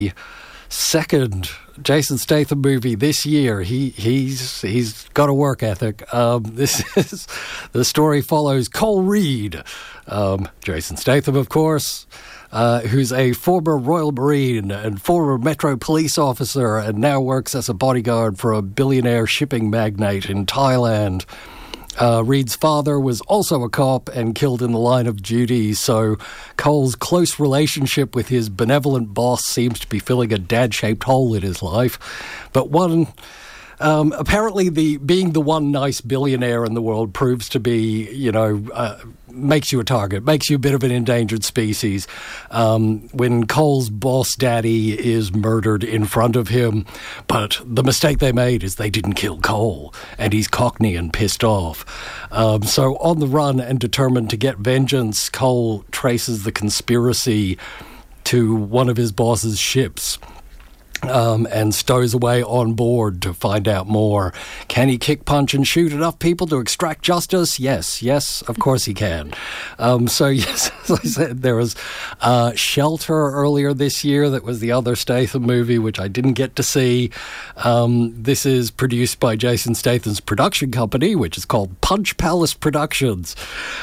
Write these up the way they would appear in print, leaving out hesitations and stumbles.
second Jason Statham movie this year. He's got a work ethic. This is the story follows Cole Reed, Jason Statham, of course, who's a former Royal Marine and former Metro police officer, and now works as a bodyguard for a billionaire shipping magnate in Thailand. Reed's father was also a cop and killed in the line of duty, so Cole's close relationship with his benevolent boss seems to be filling a dad-shaped hole in his life. But apparently being the one nice billionaire in the world proves to be, makes you a target, makes you a bit of an endangered species. When Cole's boss daddy is murdered in front of him, but the mistake they made is they didn't kill Cole, and he's cockney and pissed off. So on the run and determined to get vengeance, Cole traces the conspiracy to one of his boss's ships. And stows away on board to find out more. Can he kick, punch, and shoot enough people to extract justice? Yes, of course he can. So yes, as I said, there was Shelter earlier this year. That was the other Statham movie, which I didn't get to see. This is produced by Jason Statham's production company, which is called Punch Palace Productions.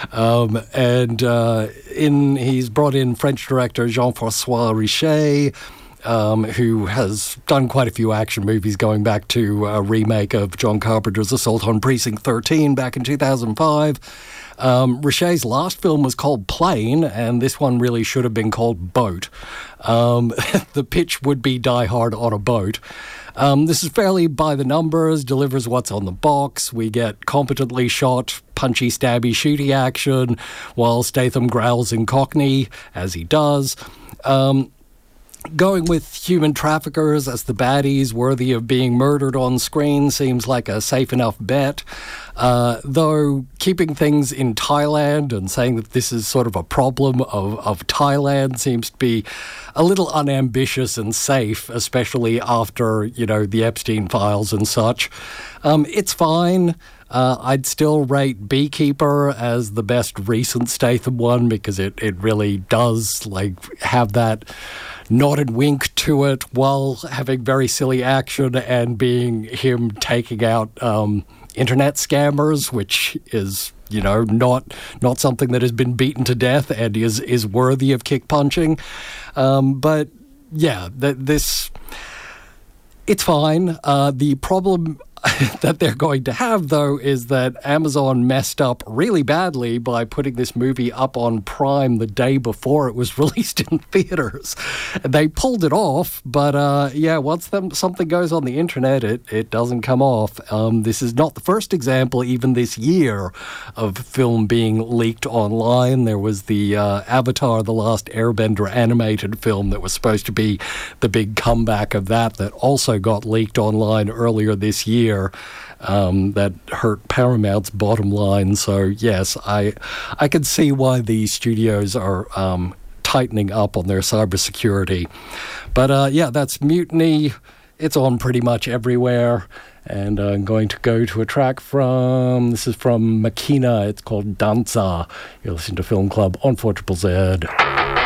He's brought in French director Jean-François Richet, who has done quite a few action movies, going back to a remake of John Carpenter's Assault on Precinct 13 back in 2005. Richet's last film was called Plane, and this one really should have been called Boat. The pitch would be Die Hard on a boat. This is fairly by the numbers, delivers what's on the box. We get competently shot, punchy, stabby, shooty action, while Statham growls in Cockney, as he does. Going with human traffickers as the baddies worthy of being murdered on screen seems like a safe enough bet. Though keeping things in Thailand and saying that this is sort of a problem of Thailand seems to be a little unambitious and safe, especially after, the Epstein files and such. It's fine. I'd still rate Beekeeper as the best recent Statham one, because it really does have that nod and wink to it while having very silly action and being him taking out internet scammers, which is not something that has been beaten to death and is worthy of kick punching. But yeah, it's fine. The problem that they're going to have, though, is that Amazon messed up really badly by putting this movie up on Prime the day before it was released in theaters. They pulled it off, but once something goes on the internet, it doesn't come off. This is not the first example, even this year, of film being leaked online. There was the Avatar: The Last Airbender animated film that was supposed to be the big comeback of that also got leaked online earlier this year. That hurt Paramount's bottom line. So yes, I can see why the studios are tightening up on their cybersecurity. But that's Mutiny. It's on pretty much everywhere. And I'm going to go to a track this is from Makina. It's called Danza. You're listening to Film Club on 4ZZZ.